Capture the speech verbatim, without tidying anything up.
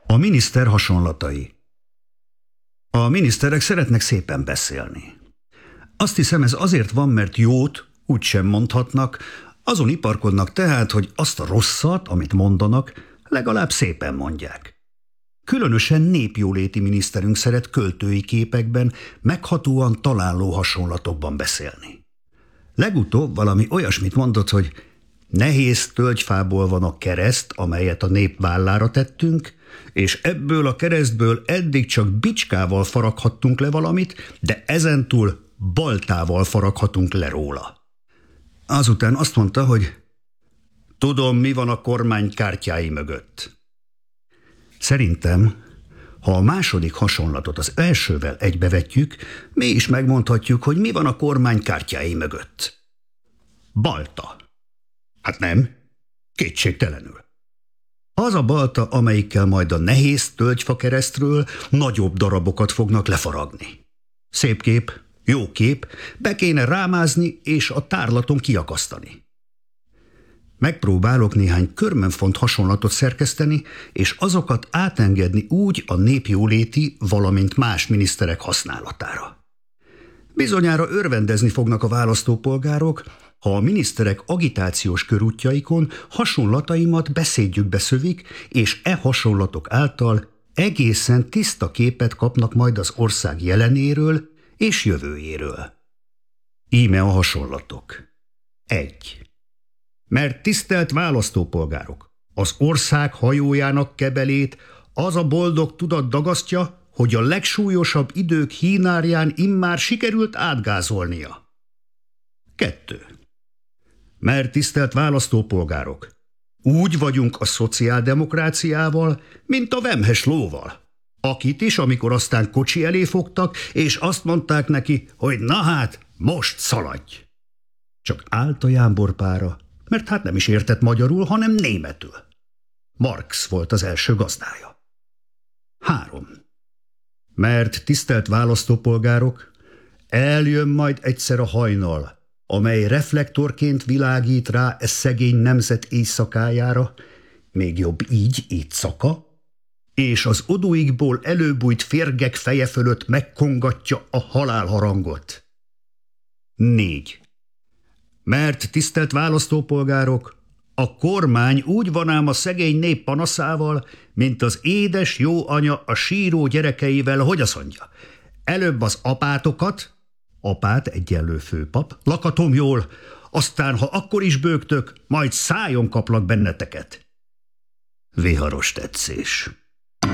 A miniszter hasonlatai. A miniszterek szeretnek szépen beszélni. Azt hiszem, ez azért van, mert jót úgysem mondhatnak, azon iparkodnak tehát, hogy azt a rosszat, amit mondanak, legalább szépen mondják. Különösen népjóléti miniszterünk szeret költői képekben, meghatóan találó hasonlatokban beszélni. Legutóbb valami olyasmit mondott, hogy nehéz tölgyfából van a kereszt, amelyet a nép vállára tettünk, és ebből a keresztből eddig csak bicskával faraghattunk le valamit, de ezentúl baltával faraghatunk le róla. Azután azt mondta, hogy tudom, mi van a kormány kártyái mögött. Szerintem, ha a második hasonlatot az elsővel egybevetjük, mi is megmondhatjuk, hogy mi van a kormány kártyái mögött. Balta. Hát nem, kétségtelenül. Az a balta, amelyikkel majd a nehéz tölgyfa keresztről nagyobb darabokat fognak lefaragni. Szép kép, jó kép, be kéne rámázni és a tárlaton kiakasztani. Megpróbálok néhány körmönfont hasonlatot szerkeszteni, és azokat átengedni úgy a népjóléti, valamint más miniszterek használatára. Bizonyára örvendezni fognak a választópolgárok, ha a miniszterek agitációs körútjaikon hasonlataimat beszédjükbe szövik, és e hasonlatok által egészen tiszta képet kapnak majd az ország jelenéről és jövőjéről. Íme a hasonlatok. egy. Mert tisztelt választópolgárok, az ország hajójának kebelét az a boldog tudat dagasztja, hogy a legsúlyosabb idők hínárján immár sikerült átgázolnia. kettő. Mert tisztelt választópolgárok, úgy vagyunk a szociáldemokráciával, mint a vemhes lóval, akit is, amikor aztán kocsi elé fogtak, és azt mondták neki, hogy na hát, most szaladj. Csak állt a jámborpára, mert hát nem is értett magyarul, hanem németül. Marx volt az első gazdája. három. Mert tisztelt választópolgárok, eljön majd egyszer a hajnal, amely reflektorként világít rá e szegény nemzet éjszakájára, még jobb így, éjszaka, és az oduikból előbújt férgek feje fölött megkongatja a halálharangot. négy. Mert tisztelt választópolgárok, a kormány úgy van ám a szegény nép panaszával, mint az édes jó anya a síró gyerekeivel, hogy azt mondja, előbb az apátokat, apát egyenlő főpap, lakatom jól, aztán, ha akkor is bőgtök, majd szájon kaplak benneteket. Viharos tetszés.